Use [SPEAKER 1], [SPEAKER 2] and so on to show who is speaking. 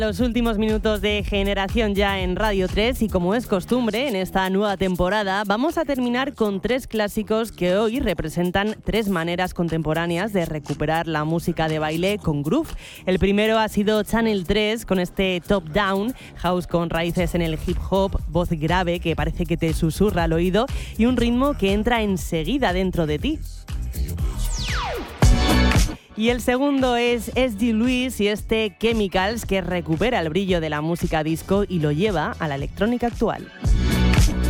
[SPEAKER 1] Los últimos minutos de Generación Ya en Radio 3 y como es costumbre en esta nueva temporada vamos a terminar con 3 clásicos que hoy representan 3 maneras contemporáneas de recuperar la música de baile con groove. El primero ha sido Channel 3 con este Top Down, house con raíces en el hip hop, voz grave que parece que te susurra al oído y un ritmo que entra enseguida dentro de ti. Y el segundo es S.D. Lewis y este Chemicals que recupera el brillo de la música disco y lo lleva a la electrónica actual.